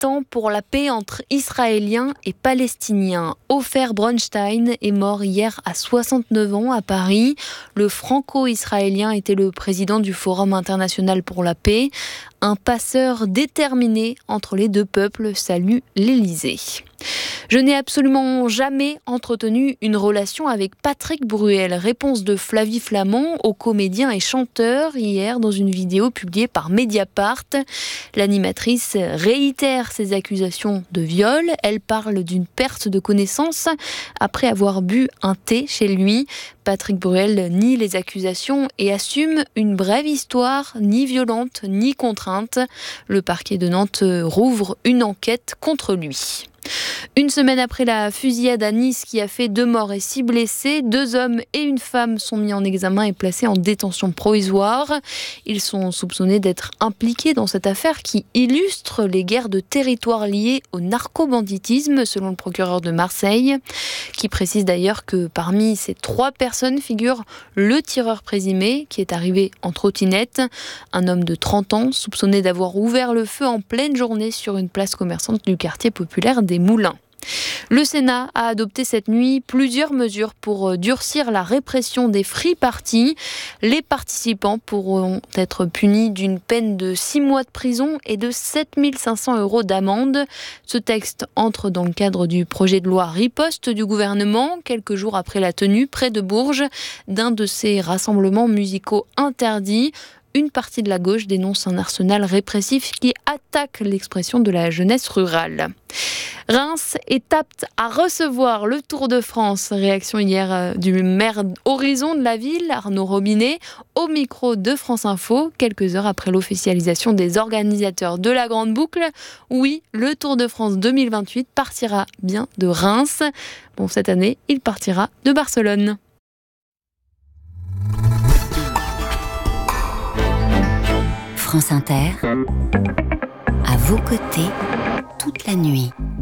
militant pour la paix entre Israéliens et Palestiniens. Ofer Bronstein est mort hier à 69 ans à Paris. Le franco-israélien était le président du Forum international pour la paix. Un passeur déterminé entre les deux peuples salue l'Élysée. Je n'ai absolument jamais entretenu une relation avec Patrick Bruel. Réponse de Flavie Flament au comédien et chanteur hier dans une vidéo publiée par Mediapart. L'animatrice réitère ses accusations de viol. Elle parle d'une perte de connaissance après avoir bu un thé chez lui. Patrick Bruel nie les accusations et assume une brève histoire, ni violente ni contrainte. Le parquet de Nantes rouvre une enquête contre lui. Une semaine après la fusillade à Nice qui a fait 2 morts et 6 blessés, 2 hommes et une femme sont mis en examen et placés en détention provisoire. Ils sont soupçonnés d'être impliqués dans cette affaire qui illustre les guerres de territoire liées au narcobanditisme, selon le procureur de Marseille, qui précise d'ailleurs que parmi ces 3 personnes figure le tireur présumé qui est arrivé en trottinette, un homme de 30 ans soupçonné d'avoir ouvert le feu en pleine journée sur une place commerçante du quartier populaire des Moulins. Le Sénat a adopté cette nuit plusieurs mesures pour durcir la répression des free parties. Les participants pourront être punis d'une peine de 6 mois de prison et de 7 500 € d'amende. Ce texte entre dans le cadre du projet de loi riposte du gouvernement, quelques jours après la tenue près de Bourges d'un de ces rassemblements musicaux interdits. Une partie de la gauche dénonce un arsenal répressif qui attaque l'expression de la jeunesse rurale. Reims est apte à recevoir le Tour de France. Réaction hier du maire horizon de la ville, Arnaud Robinet, au micro de France Info, quelques heures après l'officialisation des organisateurs de la Grande Boucle. Oui, le Tour de France 2028 partira bien de Reims. Bon, cette année, il partira de Barcelone. France Inter, à vos côtés, toute la nuit.